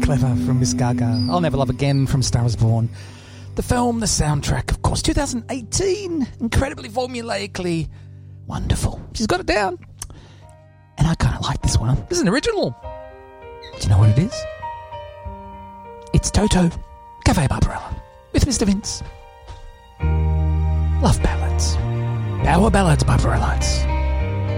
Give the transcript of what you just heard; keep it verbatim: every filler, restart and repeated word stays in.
clever from Miss Gaga. I'll Never Love Again from Star Is Born. The film, the soundtrack, of course, two thousand eighteen. Incredibly formulaically wonderful. She's got it down. And I kind of like this one. This is an original. Do you know what it is? It's Toto, Cafe Barbarella, with Mister Vince. Love ballads. Power ballads, Barbarellites.